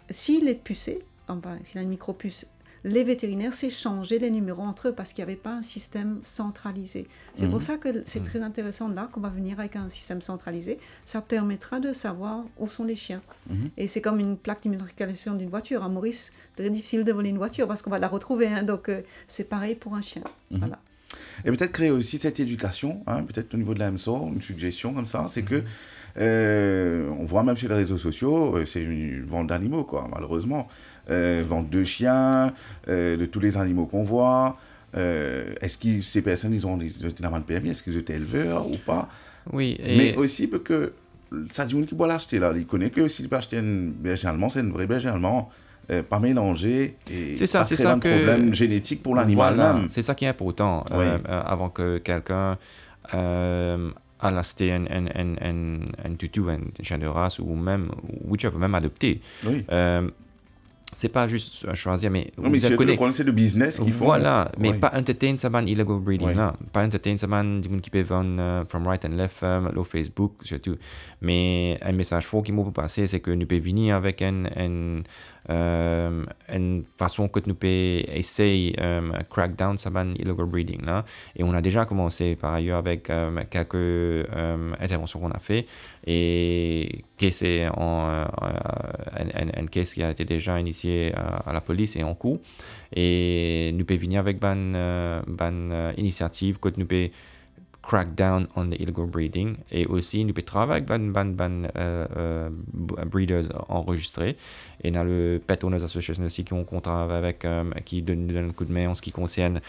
s'il est pucé, enfin, s'il a une micropuce, les vétérinaires s'échangeaient les numéros entre eux parce qu'il n'y avait pas un système centralisé. C'est pour ça que c'est très intéressant là qu'on va venir avec un système centralisé. Ça permettra de savoir où sont les chiens. Et c'est comme une plaque d'immatriculation d'une voiture. À Maurice, très difficile de voler une voiture parce qu'on va la retrouver. Hein, donc c'est pareil pour un chien. Voilà. Et peut-être créer aussi cette éducation, hein, peut-être au niveau de la MSO, une suggestion comme ça, c'est que on voit même sur les réseaux sociaux, c'est une vente d'animaux, quoi, malheureusement. Vente de chiens, de tous les animaux qu'on voit. Est-ce que ces personnes, ils ont de permis, est-ce qu'ils étaient éleveurs ou pas? Oui. Mais aussi parce que ça dit qui doit l'acheter là. Il connaît que s'il peut acheter une berger allemand, c'est une vraie berger allemand. Pas mélangé et pas créer un problème génétique pour l'animal même. C'est ça qui est important avant que quelqu'un à l'acheter un toutou, un chien de race ou même whichever, même adopté. Oui. C'est pas juste choisir, mais non, mais c'est le business qu'ils font. Voilà, mais pas entertain ça ban illegal breeding là, pas entertain ça ban du monde qui peut vendre from right and left le Facebook surtout. Mais un message fort qui m'a passé, c'est que nous pouvons venir avec une façon que nous pouvons essayer crack down ça ban illegal breeding là. Et on a déjà commencé par ailleurs avec quelques interventions qu'on a fait et que c'est un case qui a été déjà initié à la police et en cours. Et nous pouvons venir avec ban initiative que nous pouvons crack down on the illegal breeding et aussi nous pouvons travailler avec breeders enregistrés et dans le Pet Owners Association aussi qui ont un contrat avec qui donne un coup de main en ce qui concerne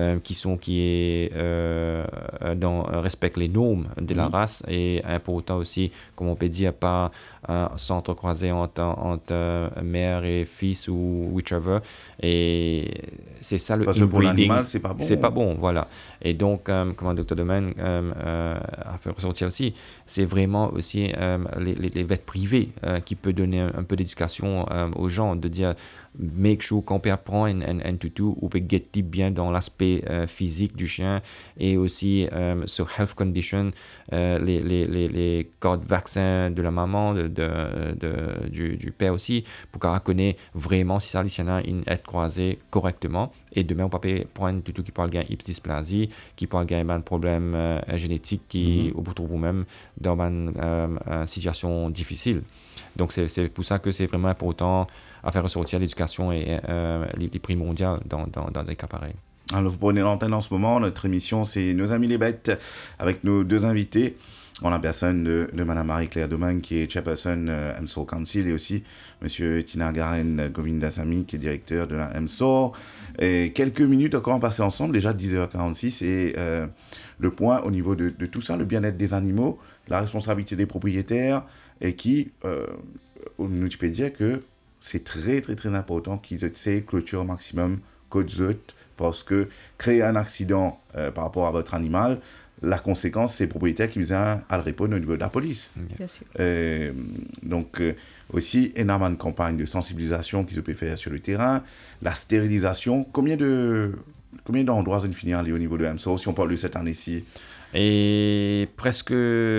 respectent les normes de la race et important aussi comme on peut dire pas s'entrecroiser entre mère et fils ou whichever et c'est ça le inbreeding. C'est pas bon voilà et donc comme un docteur Domaine a fait ressortir aussi c'est vraiment aussi les vets privés qui peut donner un peu d'éducation aux gens de dire make sure qu'on peut apprendre un toutou ou peut guetter bien dans l'aspect physique du chien et aussi sur health condition les codes vaccins de la maman du père aussi pour qu'on connaisse vraiment si ça a une être croisée correctement et demain on peut prendre un toutou qui parle gain dysplasie qui parle gain un problème génétique qui vous trouve vous-même dans une situation difficile. Donc c'est pour ça que c'est vraiment important à faire ressortir l'éducation et les primordiales dans des cas pareils. Alors vous prenez l'antenne en ce moment, notre émission c'est Nos Amis les Bêtes avec nos deux invités. On a la personne de Madame Marie-Claire Domagne qui est chairperson MSOR Council et aussi Monsieur Tinagaren Govindasamy qui est directeur de la MSOR. Et quelques minutes encore à passer ensemble, déjà 10h46 et le point au niveau de tout ça, le bien-être des animaux, la responsabilité des propriétaires et qui, nous peut dire que c'est très très très important qu'ils essaient clôture au maximum côte parce que créer un accident par rapport à votre animal, la conséquence, c'est les propriétaires qui viennent à le répondre au niveau de la police. Bien sûr. Donc, aussi, énormément de campagnes de sensibilisation qui se peuvent faire sur le terrain. La stérilisation, combien d'endroits sont finis au niveau de MSO, si on parle de cette année-ci? Et presque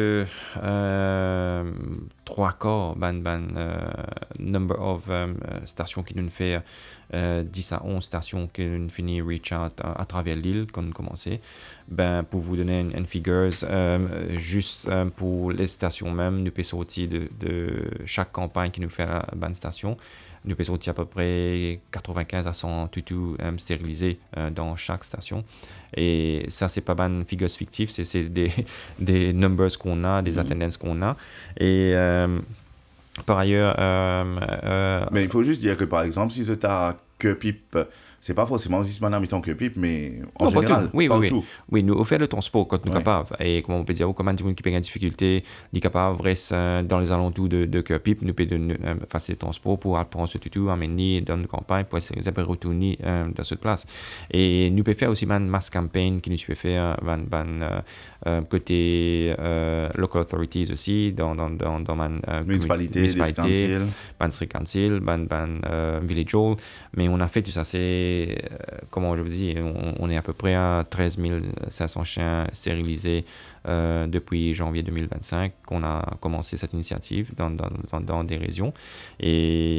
3 quarts number of stations qui nous fait 10 à 11 stations qui nous finit reach out à travers l'île quand nous commençons. Pour vous donner une figure, juste pour les stations même, nous pouvons sortir de chaque campagne qui nous fait la bonne station. Nous pouvons sortir à peu près 95 à 100 toutous stérilisés dans chaque station. Et ça, c'est pas une figure fictive, c'est des numbers qu'on a, des attendances qu'on a. Et par ailleurs... Mais il faut juste dire que, par exemple, si c'est à Queupip, c'est pas forcément juste madame étant Queupip, mais en général, partout. Oui, nous, on fait le transport quand nous sommes capables. Et comment on peut dire, comment des gens qui ont des difficultés, les capables restent dans les alentours de Queupip, nous pouvons faire le transport pour apprendre ce tutu, amener dans nos campagnes, pour essayer de retourner dans cette place. Et nous pouvons faire aussi une mass campaign qui nous peut faire côté local authorities aussi, dans ma municipalité, district council, village hall. Mais on a fait tout ça, c'est comment je vous dis, on est à peu près à 13 500 chiens stérilisés depuis janvier 2025 qu'on a commencé cette initiative dans des régions et